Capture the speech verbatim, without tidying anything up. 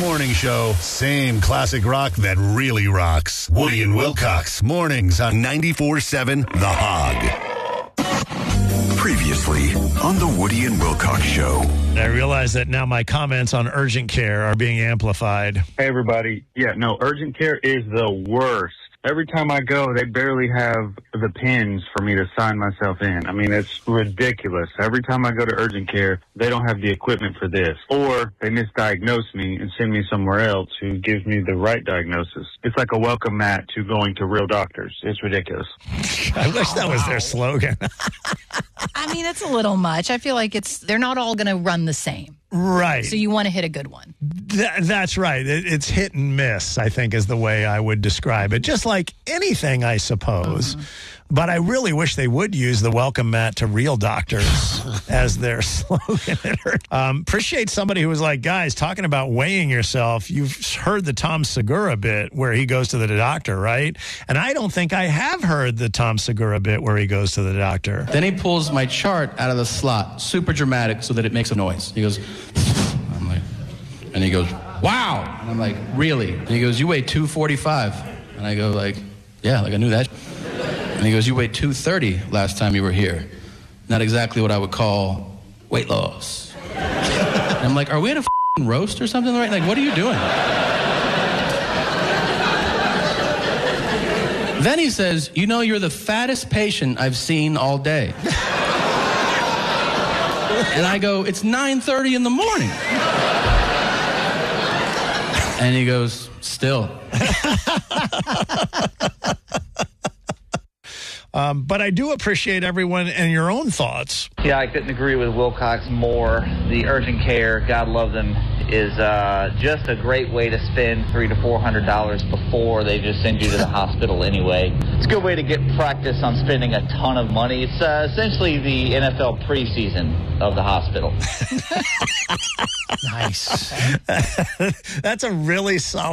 morning show. Same classic rock that really rocks. Woody and Wilcox. Mornings on ninety-four seven The Hog. Previously on the Woody and Wilcox Show. I realize that now my comments on urgent care are being amplified. Hey, everybody. Yeah, no, urgent care is the worst. Every time I go, they barely have the pins for me to sign myself in. I mean, it's ridiculous. Every time I go to urgent care, they don't have the equipment for this. Or they misdiagnose me and send me somewhere else who gives me the right diagnosis. It's like a welcome mat to going to real doctors. It's ridiculous. I wish that was their slogan. I mean, it's a little much. I feel like it's they're not all going to run the same. Right. So you want to hit a good one. Th- that's right. It, it's hit and miss, I think, is the way I would describe it. Just like anything, I suppose. Uh-huh. But I really wish they would use the welcome mat to real doctors as their slogan. um, appreciate somebody who was like, guys, talking about weighing yourself. You've heard the Tom Segura bit where he goes to the doctor, right? And I don't think I have heard the Tom Segura bit where he goes to the doctor. Then he pulls my chart out of the slot, super dramatic, so that it makes a noise. He goes, I'm like, and he goes, wow. And I'm like, really? And he goes, you weigh two forty-five. And I go like, yeah, like I knew that. And he goes, you weighed two thirty last time you were here. Not exactly what I would call weight loss. And I'm like, are we at a f***ing roast or something? Right? Like, what are you doing? Then he says, you know, you're the fattest patient I've seen all day. And I go, it's nine thirty in the morning. And he goes, still. Um, but I do appreciate everyone and your own thoughts. Yeah, I couldn't agree with Wilcox more. The urgent care, God love them, is uh, just a great way to spend three to four hundred dollars before they just send you to the hospital anyway. It's a good way to get practice on spending a ton of money. It's uh, essentially the N F L preseason of the hospital. Nice. That's a really solid